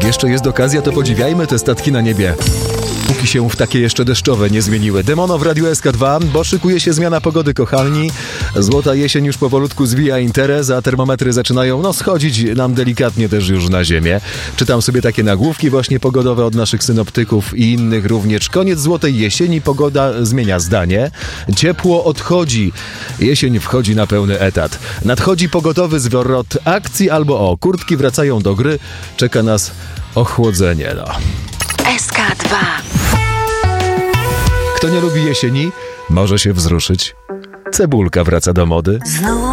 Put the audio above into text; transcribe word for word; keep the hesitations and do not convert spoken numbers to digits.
Jak jeszcze jest okazja, to podziwiajmy te statki na niebie, póki się w takie jeszcze deszczowe nie zmieniły. Demono w Radiu S K dwa, bo szykuje się zmiana pogody, kochani. Złota jesień już powolutku zwija interes, a termometry zaczynają no schodzić nam delikatnie też już na ziemię. Czytam sobie takie nagłówki właśnie pogodowe od naszych synoptyków i innych również. Koniec złotej jesieni, pogoda zmienia zdanie. Ciepło odchodzi, jesień wchodzi na pełny etat. Nadchodzi pogodowy zwrot akcji albo o, kurtki wracają do gry, czeka nas ochłodzenie, no. S K dwa. Kto nie lubi jesieni, może się wzruszyć. Cebulka wraca do mody. Znowu